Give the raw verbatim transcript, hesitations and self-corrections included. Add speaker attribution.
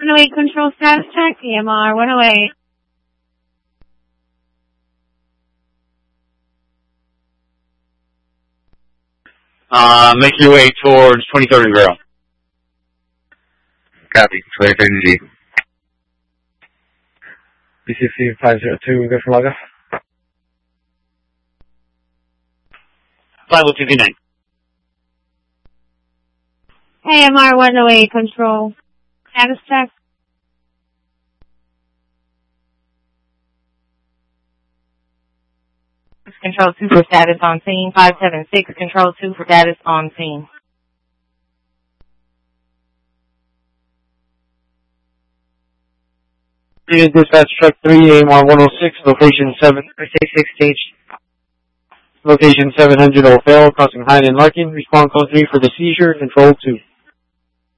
Speaker 1: one oh eight control status check, E M R one oh eight.
Speaker 2: Uh, make your way towards twenty-third and Grill.
Speaker 3: Copy. twenty-third and G.
Speaker 4: B C C five zero two, go for logger.
Speaker 2: five oh two nine.
Speaker 1: A M R one oh eight control status check.
Speaker 5: Control two for status on scene. five seven six, Control two for status on scene.
Speaker 4: Unit dispatch truck three, A M R one oh six, location seven, six six stage. Location seven hundred O'Farrell, crossing Hyde and Larkin. Respond code three for the seizure, control two.